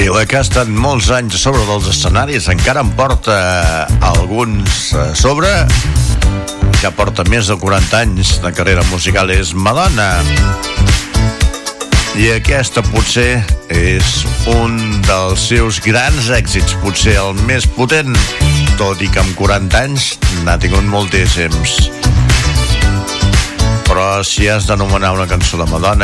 I la que ha estat molts anys a sobre dels escenaris, encara en porta alguns a sobre, que porta més de 40 anys de carrera musical, és Madonna. I aquesta potser és un dels seus grans èxits, potser el més potent, tot i que amb 40 anys n'ha tingut moltíssims. Però si has d'anomenar una cançó de Madonna,